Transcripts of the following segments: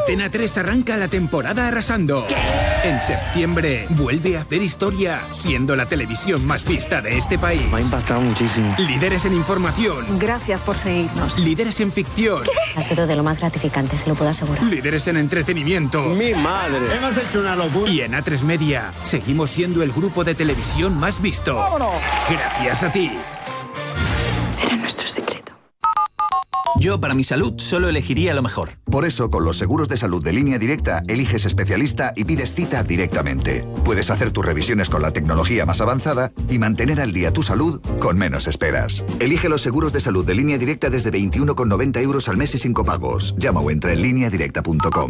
Antena 3 arranca la temporada arrasando. ¿Qué? En septiembre vuelve a hacer historia, siendo la televisión más vista de este país. Me ha impactado muchísimo. Líderes en información. Gracias por seguirnos. Líderes en ficción. ¿Qué? Ha sido de lo más gratificante, se lo puedo asegurar. Líderes en entretenimiento. ¡Mi madre! Hemos hecho una locura. Y en A3 Media seguimos siendo el grupo de televisión más visto. ¡Vámonos! Gracias a ti. Será nuestro secreto. Yo, para mi salud, solo elegiría lo mejor. Por eso, con los seguros de salud de Línea Directa, eliges especialista y pides cita directamente. Puedes hacer tus revisiones con la tecnología más avanzada y mantener al día tu salud con menos esperas. Elige los seguros de salud de Línea Directa desde 21,90 € al mes y sin copagos. Llama o entra en lineadirecta.com.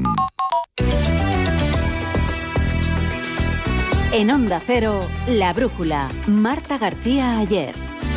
En Onda Cero, La Brújula, Marta García Ayer.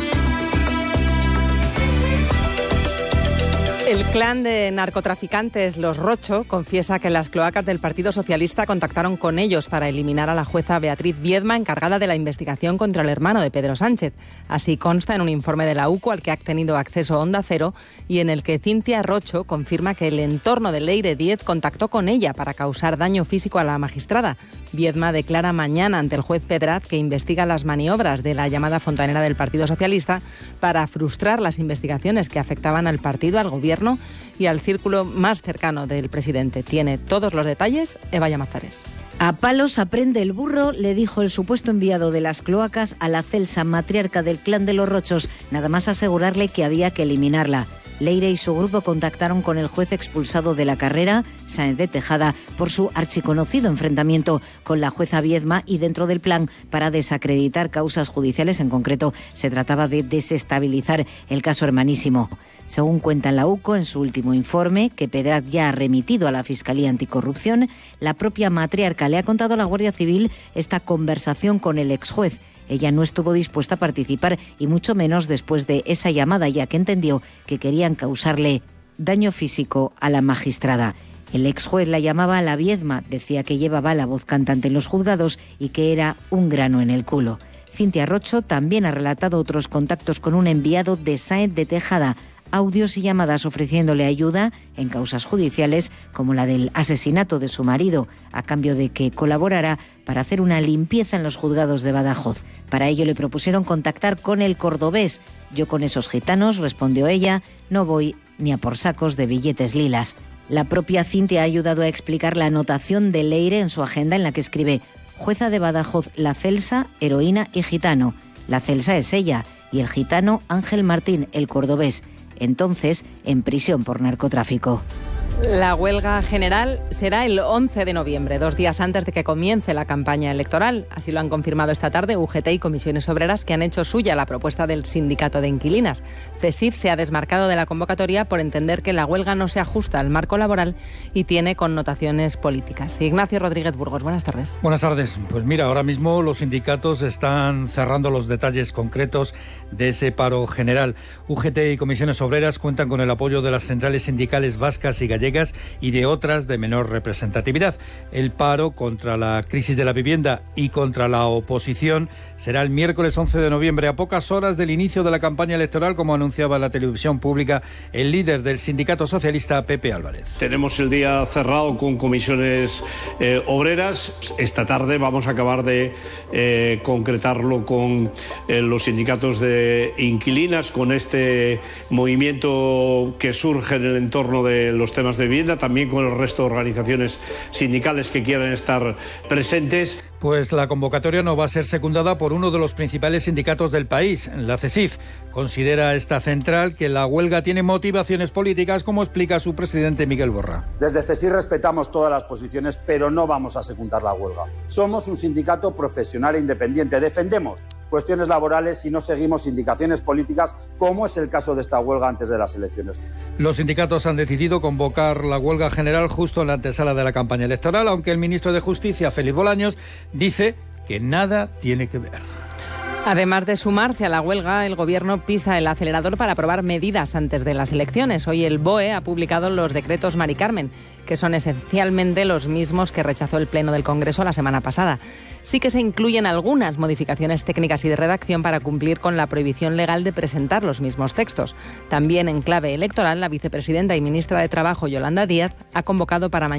El clan de narcotraficantes Los Rocho confiesa que las cloacas del Partido Socialista contactaron con ellos para eliminar a la jueza Beatriz Viedma, encargada de la investigación contra el hermano de Pedro Sánchez. Así consta en un informe de la UCO al que ha tenido acceso Onda Cero y en el que Cintia Rocho confirma que el entorno de Leire Díez contactó con ella para causar daño físico a la magistrada. Viedma declara mañana ante el juez Pedraz que investiga las maniobras de la llamada fontanera del Partido Socialista para frustrar las investigaciones que afectaban al partido, al gobierno y al círculo más cercano del presidente. Tiene todos los detalles Eva Llamazares. A palos aprende el burro, le dijo el supuesto enviado de las cloacas a la Celsa, matriarca del clan de los Rochos, nada más asegurarle que había que eliminarla. Leire y su grupo contactaron con el juez expulsado de la carrera, Sáenz de Tejada, por su archiconocido enfrentamiento con la jueza Viedma y dentro del plan para desacreditar causas judiciales. En concreto, se trataba de desestabilizar el caso Hermanísimo. Según cuenta en la UCO en su último informe, que Pedraz ya ha remitido a la Fiscalía Anticorrupción, la propia matriarca le ha contado a la Guardia Civil esta conversación con el exjuez. Ella no estuvo dispuesta a participar y mucho menos después de esa llamada, ya que entendió que querían causarle daño físico a la magistrada. El exjuez la llamaba a la Viedma, decía que llevaba la voz cantante en los juzgados y que era un grano en el culo. Cintia Rocho también ha relatado otros contactos con un enviado de Sáenz de Tejada, audios y llamadas ofreciéndole ayuda en causas judiciales como la del asesinato de su marido, a cambio de que colaborara para hacer una limpieza en los juzgados de Badajoz. Para ello le propusieron contactar con el cordobés. Yo con esos gitanos, respondió ella, no voy ni a por sacos de billetes lilas. La propia Cintia ha ayudado a explicar la anotación de Leire en su agenda en la que escribe: jueza de Badajoz, la Celsa, heroína y gitano. La Celsa es ella y el gitano Ángel Martín, el cordobés, entonces en prisión por narcotráfico. La huelga general será el 11 de noviembre, 2 días antes de que comience la campaña electoral. Así lo han confirmado esta tarde UGT y comisiones obreras, que han hecho suya la propuesta del sindicato de inquilinas. CESIF se ha desmarcado de la convocatoria por entender que la huelga no se ajusta al marco laboral y tiene connotaciones políticas. Ignacio Rodríguez Burgos, buenas tardes. Buenas tardes. Pues mira, ahora mismo los sindicatos están cerrando los detalles concretos de ese paro general. UGT y comisiones obreras cuentan con el apoyo de las centrales sindicales vascas y gallegas y de otras de menor representatividad. El paro contra la crisis de la vivienda y contra la oposición será el miércoles 11 de noviembre, a pocas horas del inicio de la campaña electoral, como anunciaba en la televisión pública el líder del sindicato socialista, Pepe Álvarez. Tenemos el día cerrado con comisiones obreras. Esta tarde vamos a acabar de concretarlo con los sindicatos de inquilinas, con este movimiento que surge en el entorno de los temas de vivienda, también con el resto de organizaciones sindicales que quieran estar presentes. Pues la convocatoria no va a ser secundada por uno de los principales sindicatos del país, la CESIF. Considera esta central que la huelga tiene motivaciones políticas, como explica su presidente Miguel Borra. Desde CESIF respetamos todas las posiciones, pero no vamos a secundar la huelga. Somos un sindicato profesional e independiente. Defendemos cuestiones laborales y no seguimos indicaciones políticas, como es el caso de esta huelga antes de las elecciones. Los sindicatos han decidido convocar la huelga general justo en la antesala de la campaña electoral, aunque el ministro de Justicia, Félix Bolaños, dice que nada tiene que ver. Además de sumarse a la huelga, el Gobierno pisa el acelerador para aprobar medidas antes de las elecciones. Hoy el BOE ha publicado los decretos Mari Carmen, que son esencialmente los mismos que rechazó el Pleno del Congreso la semana pasada. Sí que se incluyen algunas modificaciones técnicas y de redacción para cumplir con la prohibición legal de presentar los mismos textos. También en clave electoral, la vicepresidenta y ministra de Trabajo, Yolanda Díaz, ha convocado para mañana